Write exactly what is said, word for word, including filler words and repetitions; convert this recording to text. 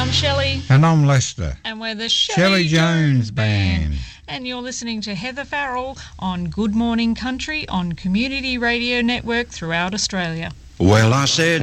I'm Shelley. And I'm Lester. And we're the Shelley, Shelley Jones, Jones Band. Band. And you're listening to Heather Farrell on Good Morning Country on Community Radio Network throughout Australia. Well, I said,